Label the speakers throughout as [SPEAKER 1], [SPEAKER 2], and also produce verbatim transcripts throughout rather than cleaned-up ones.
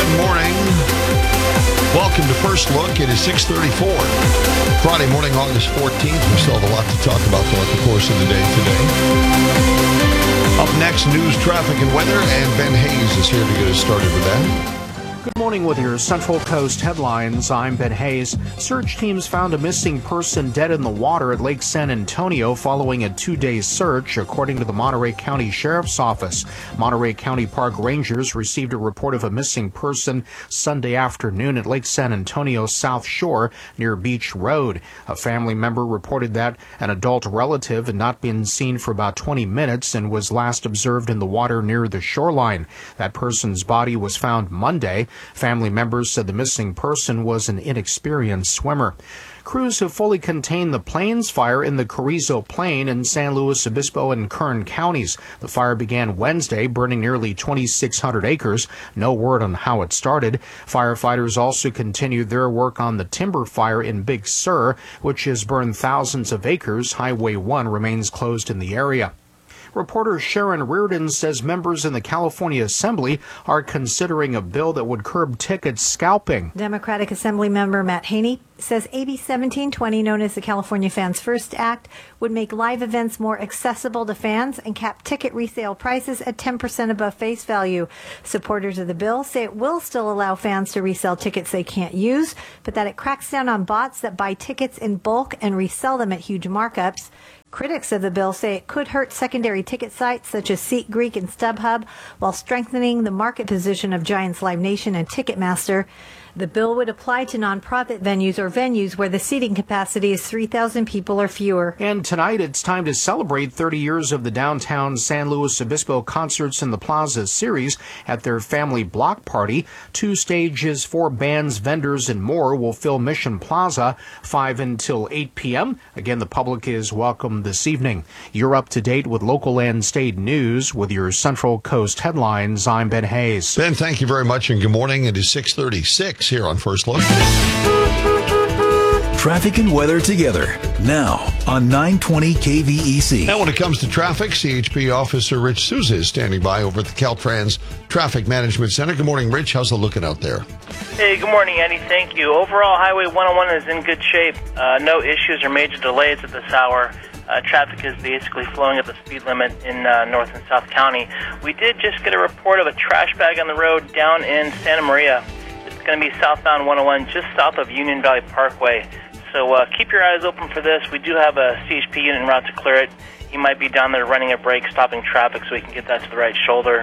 [SPEAKER 1] Good morning. Welcome to First Look. It is six thirty-four. Friday morning, August fourteenth. We still have a lot to talk about throughout the course of the day today. Up next, news, traffic, and weather, and Ben Hayes is here to get us started with that.
[SPEAKER 2] Good morning with your Central Coast headlines. I'm Ben Hayes. Search teams found a missing person dead in the water at Lake San Antonio following a two-day search, according to the Monterey County Sheriff's Office. Monterey County Park Rangers received a report of a missing person Sunday afternoon at Lake San Antonio South Shore near Beach Road. A family member reported that an adult relative had not been seen for about twenty minutes and was last observed in the water near the shoreline. That person's body was found Monday. Family members said the missing person was an inexperienced swimmer. Crews have fully contained the Plains fire in the Carrizo Plain in San Luis Obispo and Kern counties. The fire began Wednesday, burning nearly twenty-six hundred acres. No word on how it started. Firefighters also continued their work on the timber fire in Big Sur, which has burned thousands of acres. Highway one remains closed in the area. Reporter Sharon Reardon says members in the California Assembly are considering a bill that would curb ticket scalping.
[SPEAKER 3] Democratic Assembly member Matt Haney says A B seventeen twenty, known as the California Fans First Act, would make live events more accessible to fans and cap ticket resale prices at ten percent above face value. Supporters of the bill say it will still allow fans to resell tickets they can't use, but that it cracks down on bots that buy tickets in bulk and resell them at huge markups. Critics of the bill say it could hurt secondary ticket sites such as SeatGreek and StubHub while strengthening the market position of Giants Live Nation and Ticketmaster. The bill would apply to nonprofit venues or venues where the seating capacity is three thousand people or fewer.
[SPEAKER 2] And tonight it's time to celebrate thirty years of the downtown San Luis Obispo Concerts in the Plaza series at their family block party. Two stages, four bands, vendors, and more will fill Mission Plaza, five until eight p.m. Again, the public is welcome this evening. You're up to date with local and state news with your Central Coast headlines. I'm Ben Hayes.
[SPEAKER 1] Ben, thank you very much, and good morning. It is six thirty-six here on First Look.
[SPEAKER 4] Traffic and weather together now on nine twenty K V E C.
[SPEAKER 1] Now, when it comes to traffic, C H P Officer Rich Souza is standing by over at the Caltrans Traffic Management Center. Good morning, Rich. How's it looking out there?
[SPEAKER 5] Hey, good morning, Andy. Thank you. Overall, Highway one oh one is in good shape. Uh, no issues or major delays at this hour. Uh, traffic is basically flowing at the speed limit in uh, North and South County. We did just get a report of a trash bag on the road down in Santa Maria. It's going to be southbound one oh one, just south of Union Valley Parkway. So uh, keep your eyes open for this. We do have a C H P unit en route to clear it. He might be down there running a brake, stopping traffic, so we can get that to the right shoulder.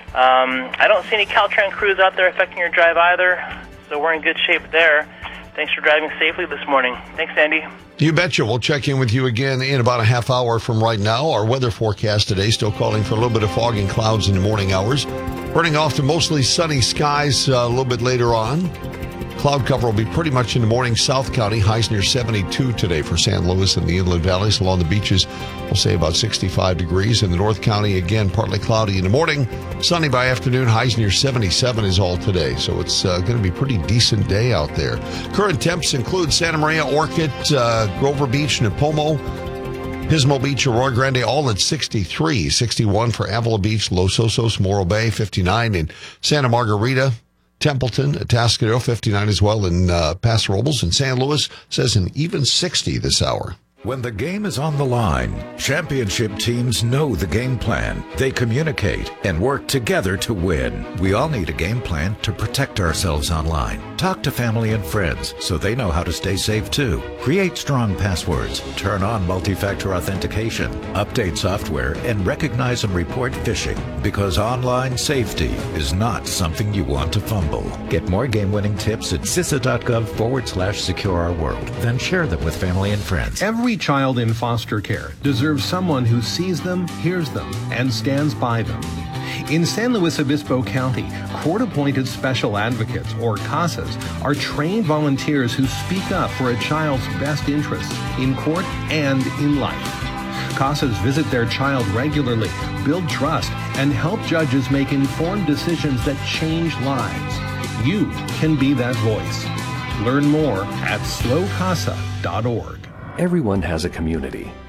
[SPEAKER 5] Um, I don't see any Caltrans crews out there affecting your drive either, so we're in good shape there. Thanks for driving safely this morning. Thanks, Andy.
[SPEAKER 1] You betcha. We'll check in with you again in about a half hour from right now. Our weather forecast today still calling for a little bit of fog and clouds in the morning hours. Burning off to mostly sunny skies uh, a little bit later on. Cloud cover will be pretty much in the morning. South County, highs near seventy-two today for San Luis and the inland valleys. Along the beaches, we'll say about sixty-five degrees. In the North County, again, partly cloudy in the morning. Sunny by afternoon, highs near seventy-seven is all today. So it's uh, going to be a pretty decent day out there. Current temps include Santa Maria, Orchid, uh, Grover Beach, Nipomo, Pismo Beach, Arroyo Grande, all at sixty-three. sixty-one for Avila Beach, Los Osos, Morro Bay, fifty-nine in Santa Margarita, Templeton, Atascadero, fifty-nine as well in uh, Paso Robles, and San Luis says an even sixty this hour.
[SPEAKER 4] When the game is on the line, championship teams know the game plan. They communicate and work together to win. We all need a game plan to protect ourselves online. Talk to family and friends so they know how to stay safe too. Create strong passwords, turn on multi-factor authentication, update software, and recognize and report phishing, because online safety is not something you want to fumble. Get more game-winning tips at C I S A dot gov forward slash secure our world. Then share them with family and friends.
[SPEAKER 6] Every child in foster care deserves someone who sees them, hears them, and stands by them. In San Luis Obispo County, court-appointed special advocates, or CASAs, are trained volunteers who speak up for a child's best interests in court and in life. CASAs visit their child regularly, build trust, and help judges make informed decisions that change lives. You can be that voice. Learn more at slow casa dot org.
[SPEAKER 7] Everyone has a community.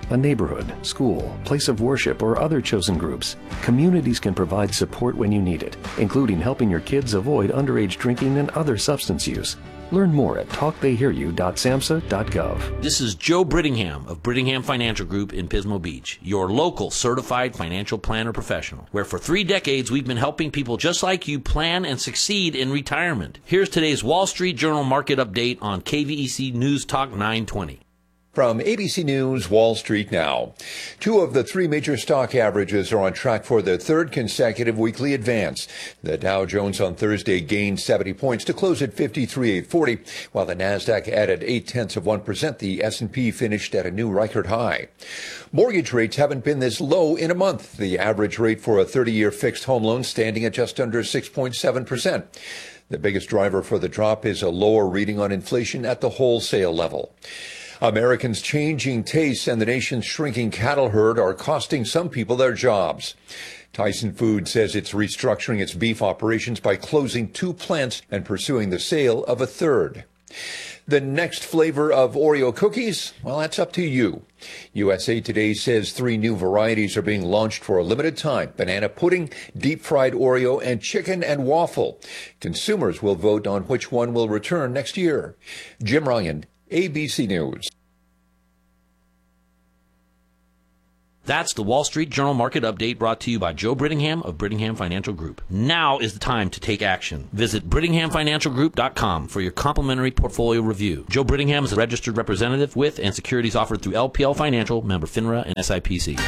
[SPEAKER 7] a neighborhood, school, place of worship, or other chosen groups, communities can provide support when you need it, including helping your kids avoid underage drinking and other substance use. Learn more at talk they hear you dot samhsa dot gov.
[SPEAKER 8] This is Joe Brittingham of Brittingham Financial Group in Pismo Beach, your local certified financial planner professional, where for three decades we've been helping people just like you plan and succeed in retirement. Here's today's Wall Street Journal market update on K V E C News Talk nine twenty.
[SPEAKER 9] From A B C News, Wall Street Now. Two of the three major stock averages are on track for their third consecutive weekly advance. The Dow Jones on Thursday gained seventy points to close at fifty-three thousand eight hundred forty, while the Nasdaq added eight tenths of one percent. The S and P finished at a new record high. Mortgage rates haven't been this low in a month. The average rate for a thirty-year fixed home loan standing at just under six point seven percent. The biggest driver for the drop is a lower reading on inflation at the wholesale level. Americans' changing tastes and the nation's shrinking cattle herd are costing some people their jobs. Tyson Foods says it's restructuring its beef operations by closing two plants and pursuing the sale of a third. The next flavor of Oreo cookies? Well, that's up to you. U S A Today says three new varieties are being launched for a limited time: banana pudding, deep-fried Oreo, and chicken and waffle. Consumers will vote on which one will return next year. Jim Ryan, A B C News.
[SPEAKER 8] That's the Wall Street Journal Market Update brought to you by Joe Brittingham of Brittingham Financial Group. Now is the time to take action. Visit Brittingham Financial Group dot com for your complimentary portfolio review. Joe Brittingham is a registered representative with and securities offered through L P L Financial, member FINRA and S I P C.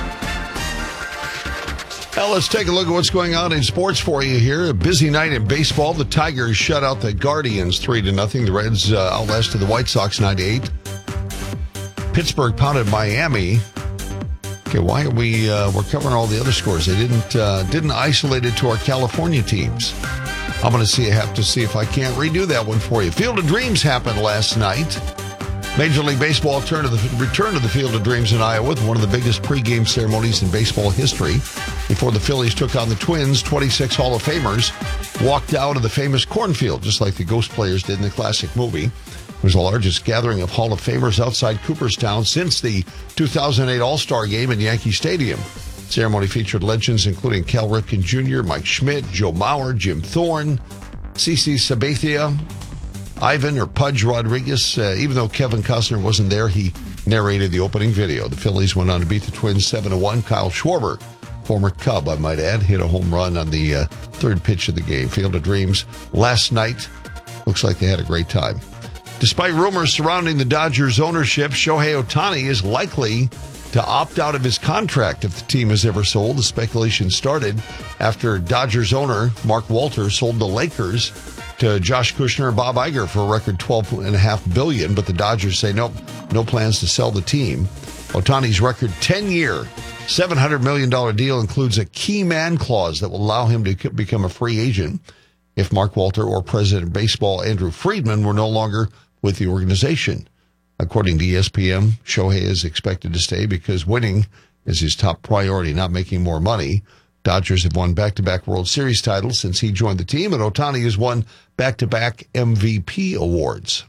[SPEAKER 1] Well, let's take a look at what's going on in sports for you here. A busy night in baseball. The Tigers shut out the Guardians three to nothing. The Reds uh, outlasted the White Sox nine to eight. Pittsburgh pounded Miami. Okay, why are we uh, we're covering all the other scores? They didn't uh, didn't isolate it to our California teams. I'm going to see have to see if I can't redo that one for you. Field of Dreams happened last night. Major League Baseball turned to the return to the Field of Dreams in Iowa with one of the biggest pregame ceremonies in baseball history. Before the Phillies took on the Twins, twenty-six Hall of Famers walked out of the famous cornfield, just like the Ghost players did in the classic movie. It was the largest gathering of Hall of Famers outside Cooperstown since the two thousand eight All-Star Game in Yankee Stadium. The ceremony featured legends including Cal Ripken Junior, Mike Schmidt, Joe Mauer, Jim Thorne, CeCe Sabathia, Ivan or Pudge Rodriguez. Uh, even though Kevin Costner wasn't there, he narrated the opening video. The Phillies went on to beat the Twins seven to one. Kyle Schwarber, former Cub, I might add, hit a home run on the uh, third pitch of the game. Field of Dreams last night. Looks like they had a great time. Despite rumors surrounding the Dodgers' ownership, Shohei Ohtani is likely to opt out of his contract if the team is ever sold. The speculation started after Dodgers owner Mark Walters sold the Lakers to Josh Kushner and Bob Iger for a record twelve point five billion dollars, but the Dodgers say nope, no plans to sell the team. Ohtani's record ten-year, seven hundred million dollars deal includes a key man clause that will allow him to become a free agent if Mark Walter or President of Baseball Andrew Friedman were no longer with the organization. According to E S P N, Shohei is expected to stay because winning is his top priority, not making more money. Dodgers have won back-to-back World Series titles since he joined the team, and Ohtani has won back-to-back M V P awards.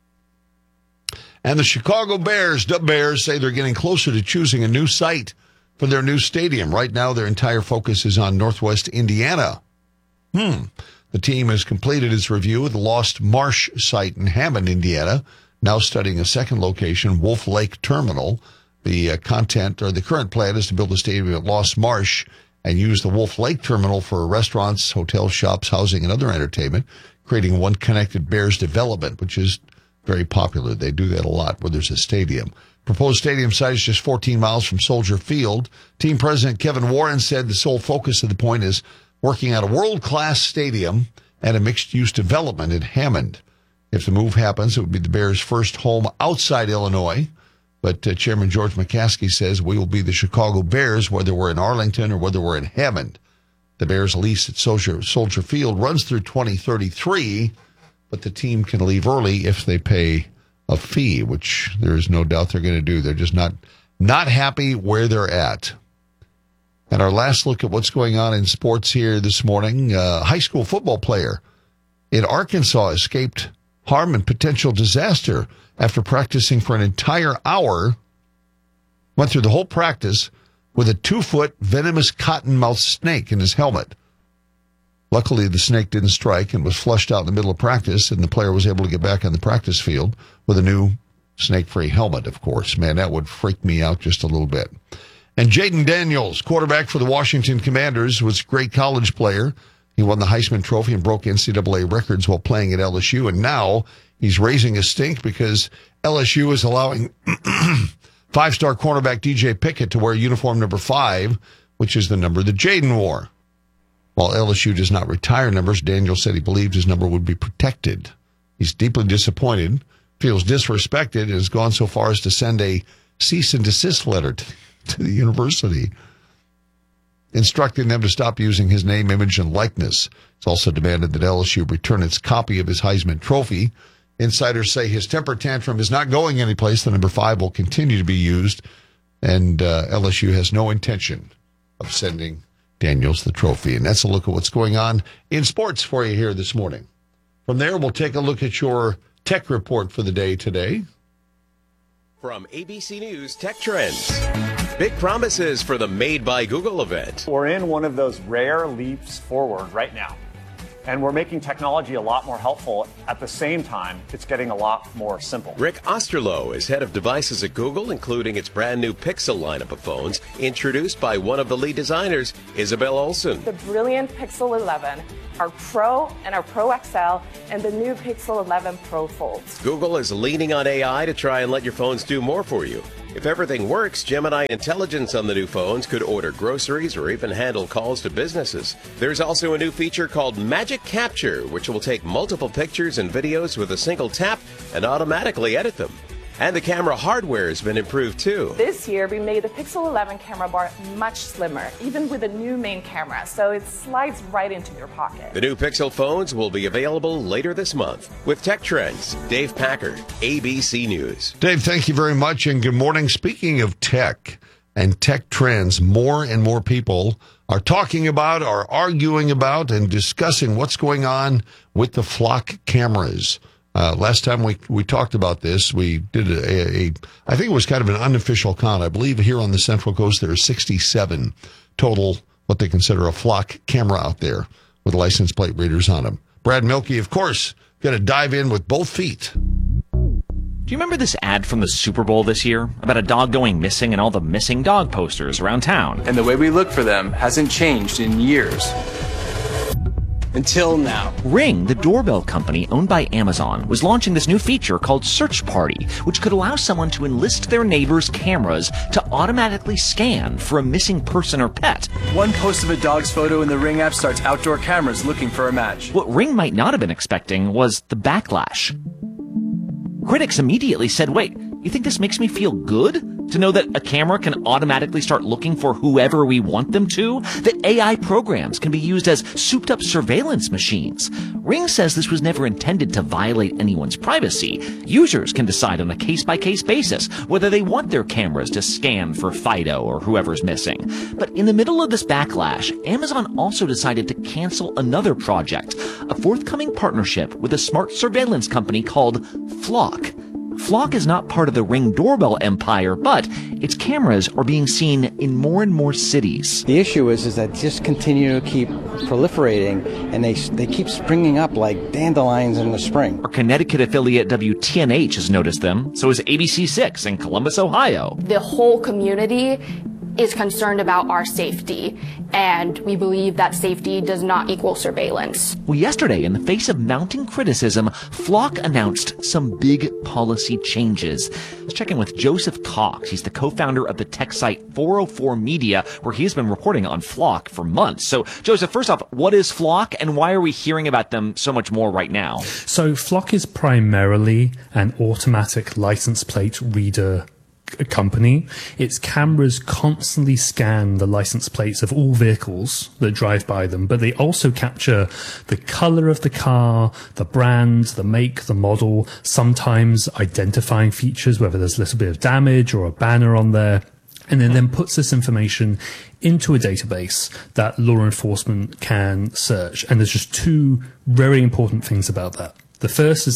[SPEAKER 1] And the Chicago Bears, the Bears, say they're getting closer to choosing a new site for their new stadium. Right now, their entire focus is on Northwest Indiana. Hmm. The team has completed its review of the Lost Marsh site in Hammond, Indiana, now studying a second location, Wolf Lake Terminal. The uh, content or the current plan is to build a stadium at Lost Marsh and use the Wolf Lake Terminal for restaurants, hotels, shops, housing, and other entertainment, creating one connected Bears development, which is very popular. They do that a lot where there's a stadium. Proposed stadium site is just fourteen miles from Soldier Field. Team president Kevin Warren said the sole focus of the point is working on a world-class stadium and a mixed-use development in Hammond. If the move happens, it would be the Bears' first home outside Illinois. But uh, Chairman George McCaskey says we will be the Chicago Bears, whether we're in Arlington or whether we're in Hammond. The Bears' lease at Soldier, Soldier Field runs through twenty thirty-three, but the team can leave early if they pay a fee, which there is no doubt they're going to do. They're just not, not happy where they're at. And our last look at what's going on in sports here this morning, a uh, high school football player in Arkansas escaped harm and potential disaster after practicing for an entire hour went through the whole practice with a two-foot venomous cottonmouth snake in his helmet. Luckily, the snake didn't strike and was flushed out in the middle of practice, and the player was able to get back on the practice field with a new snake-free helmet, of course. Man, that would freak me out just a little bit. And Jaden Daniels, quarterback for the Washington Commanders, was a great college player. He won the Heisman Trophy and broke N C double A records while playing at L S U, and now he's raising a stink because L S U is allowing five-star cornerback D J Pickett to wear uniform number five, which is the number that Jaden wore. While L S U does not retire numbers, Daniel said he believed his number would be protected. He's deeply disappointed, feels disrespected, and has gone so far as to send a cease and desist letter to, to the university, instructing them to stop using his name, image, and likeness. It's also demanded that L S U return its copy of his Heisman Trophy. Insiders say his temper tantrum is not going anyplace. The number five will continue to be used, and uh, L S U has no intention of sending Daniels the trophy. And that's a look at what's going on in sports for you here this morning. From there, we'll take a look at your tech report for the day today.
[SPEAKER 10] From A B C News Tech Trends. Big promises for the Made by Google event.
[SPEAKER 11] We're in one of those rare leaps forward right now. And we're making technology a lot more helpful. At the same time, it's getting a lot more simple.
[SPEAKER 10] Rick Osterloh is head of devices at Google, including its brand new Pixel lineup of phones, introduced by one of the lead designers, Isabel Olsen.
[SPEAKER 12] The brilliant Pixel eleven, our Pro and our Pro X L, and the new Pixel eleven Pro Folds.
[SPEAKER 10] Google is leaning on A I to try and let your phones do more for you. If everything works, Gemini intelligence on the new phones could order groceries or even handle calls to businesses. There's also a new feature called Magic Capture, which will take multiple pictures and videos with a single tap and automatically edit them. And the camera hardware has been improved too.
[SPEAKER 12] This year, we made the Pixel eleven camera bar much slimmer, even with a new main camera, so it slides right into your pocket.
[SPEAKER 10] The new Pixel phones will be available later this month. With Tech Trends, Dave Packard, A B C News.
[SPEAKER 1] Dave, thank you very much, and good morning. Speaking of tech and tech trends, more and more people are talking about, are arguing about, and discussing what's going on with the Flock cameras. Uh, last time we, we talked about this, we did a, a, I think it was kind of an unofficial count. I believe here on the Central Coast there are sixty-seven total, what they consider a Flock camera out there with license plate readers on them. Brad Milkey, of course, going to dive in with both feet.
[SPEAKER 13] Do you remember this ad from the Super Bowl this year about a dog going missing and all the missing dog posters around town?
[SPEAKER 14] And the way we look for them hasn't changed in years. Until now.
[SPEAKER 13] Ring, the doorbell company owned by Amazon, was launching this new feature called Search Party, which could allow someone to enlist their neighbor's cameras to automatically scan for a missing person or pet.
[SPEAKER 14] One post of a dog's photo in the Ring app starts outdoor cameras looking for a match.
[SPEAKER 13] What Ring might not have been expecting was the backlash. Critics immediately said, wait, you think this makes me feel good? To know that a camera can automatically start looking for whoever we want them to? That A I programs can be used as souped-up surveillance machines? Ring says this was never intended to violate anyone's privacy. Users can decide on a case-by-case basis whether they want their cameras to scan for Fido or whoever's missing. But in the middle of this backlash, Amazon also decided to cancel another project, a forthcoming partnership with a smart surveillance company called Flock. Flock is not part of the Ring doorbell empire, but its cameras are being seen in more and more cities.
[SPEAKER 15] The issue is, is that just continue to keep proliferating, and they they keep springing up like dandelions in the spring.
[SPEAKER 13] Our Connecticut affiliate W T N H has noticed them, so has A B C six in Columbus, Ohio.
[SPEAKER 16] The whole community is concerned about our safety, and we believe that safety does not equal surveillance.
[SPEAKER 13] Well, yesterday, in the face of mounting criticism, Flock announced some big policy changes. Let's check in with Joseph Cox. He's the co-founder of the tech site four oh four Media, where he's been reporting on Flock for months. So, Joseph, first off, what is Flock, and why are we hearing about them so much more right now?
[SPEAKER 17] So, Flock is primarily an automatic license plate reader company. Its cameras constantly scan the license plates of all vehicles that drive by them, but they also capture the color of the car, the brand, the make, the model, sometimes identifying features, whether there's a little bit of damage or a banner on there, and then, then puts this information into a database that law enforcement can search. And there's just two very important things about that. The first is that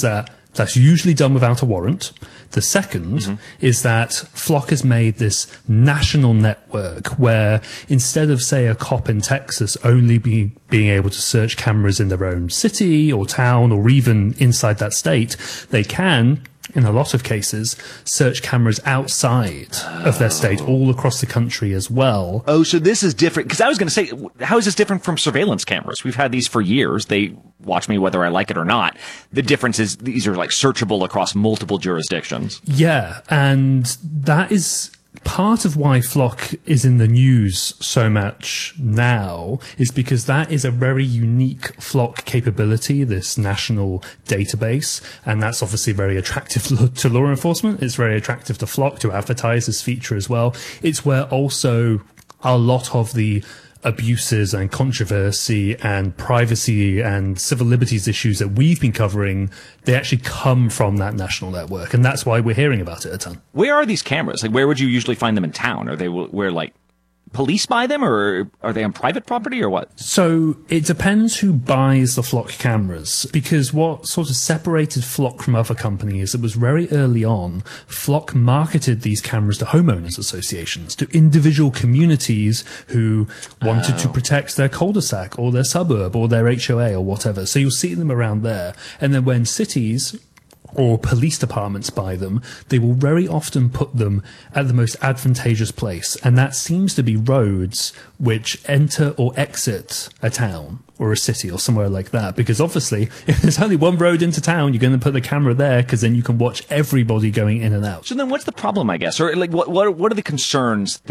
[SPEAKER 17] That's usually done without a warrant. The second mm-hmm. is that Flock has made this national network where instead of, say, a cop in Texas only be, being able to search cameras in their own city or town or even inside that state, they can, in a lot of cases, search cameras outside oh. of their state, all across the country as well.
[SPEAKER 13] Oh, so this is different. Because I was going to say, how is this different from surveillance cameras? We've had these for years. They watch me whether I like it or not. The difference is these are like searchable across multiple jurisdictions.
[SPEAKER 17] Yeah, and that is part of why Flock is in the news so much now, is because that is a very unique Flock capability, this national database, and that's obviously very attractive to law enforcement. It's very attractive to Flock to advertise this feature as well. It's where also a lot of the abuses and controversy and privacy and civil liberties issues that we've been covering, they actually come from that national network, and that's why we're hearing about it a ton.
[SPEAKER 13] Where are these cameras? Like, where would you usually find them in town? Are they where, like, police buy them, or are they on private property, or what?
[SPEAKER 17] So it depends who buys the Flock cameras, because what sort of separated Flock from other companies, it was very early on, Flock marketed these cameras to homeowners associations, to individual communities who wanted oh. to protect their cul-de-sac or their suburb or their H O A or whatever. So you'll see them around there. And then when cities or police departments buy them, they will very often put them at the most advantageous place, and that seems to be roads which enter or exit a town or a city or somewhere like that, because obviously if there's only one road into town, you're going to put the camera there because then you can watch everybody going in and out.
[SPEAKER 13] So then what's the problem, I guess, or like what what what are the concerns